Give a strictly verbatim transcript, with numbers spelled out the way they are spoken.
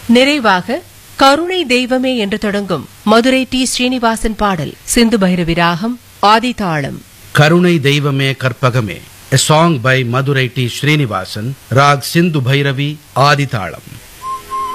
நிறைவாக கருணை தெய்வமே என்று தொடங்கும் மதுரை டி ஸ்ரீனிவாசன் பாடல். சிந்து பைரவி ராகம், ஆதி தாளம். கருணை தெய்வமே கற்பகமே, a song by Madurai T Srinivasan, Rag Sindhu Bhairavi, Adi Thalam.